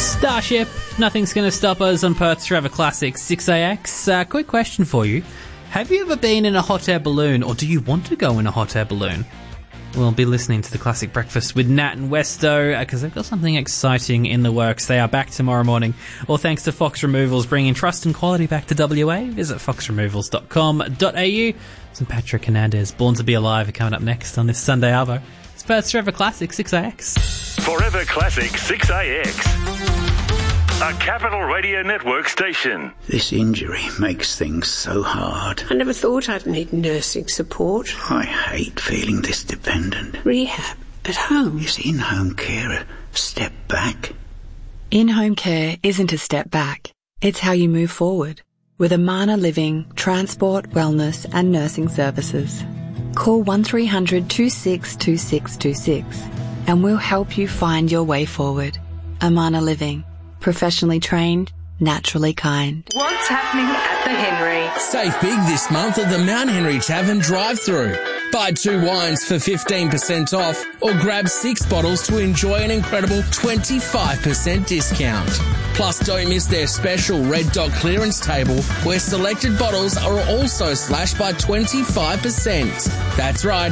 Starship, nothing's going to stop us on Perth's Forever Classic 6AX. Quick question for you. Have you ever been in a hot air balloon, or do you want to go in a hot air balloon? We'll be listening to the Classic Breakfast with Nat and Westo, because they've got something exciting in the works. They are back tomorrow morning, all thanks to Fox Removals, bringing trust and quality back to WA. Visit foxremovals.com.au. St Patrick Hernandez, Born to be Alive, are coming up next on this Sunday Arvo. It's Perth's Forever Classic 6AX. Forever Classic 6AX. A Capital Radio Network station. This injury makes things so hard. I never thought I'd need nursing support. I hate feeling this dependent. Rehab at home. Is in-home care a step back? In-home care isn't a step back. It's how you move forward. With Amana Living, transport, wellness and nursing services. Call 1300 262626 and we'll help you find your way forward. Amana Living. Professionally trained, naturally kind. What's happening at the Henry? Save big this month at the Mount Henry Tavern drive-thru. Buy 2 wines for 15% off or grab 6 bottles to enjoy an incredible 25% discount. Plus, don't miss their special Red Dot clearance table where selected bottles are also slashed by 25%. That's right,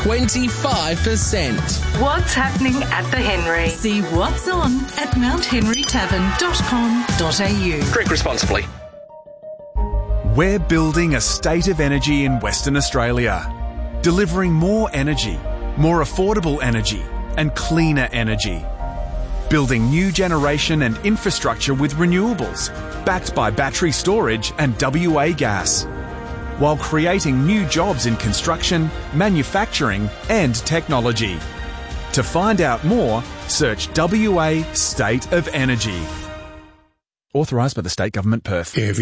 25%. What's happening at the Henry? See what's on at mounthenrytavern.com.au. Drink responsibly. We're building a state of energy in Western Australia, delivering more energy, more affordable energy, and cleaner energy. Building new generation and infrastructure with renewables, backed by battery storage and WA gas, while creating new jobs in construction, manufacturing, and technology. To find out more, search WA State of Energy. Authorised by the State Government, Perth.